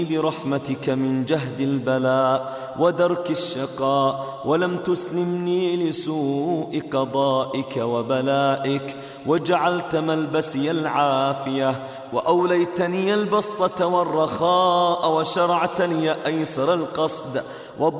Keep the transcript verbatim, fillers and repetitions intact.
برحمتك من جهد البلاء ودرك الشقاء، ولم تسلمني لسوء قضائك وبلائك، وجعلت ملبسي العافية، وأوليتني البسطة والرخاء، وشرعت لي أيسر القصد،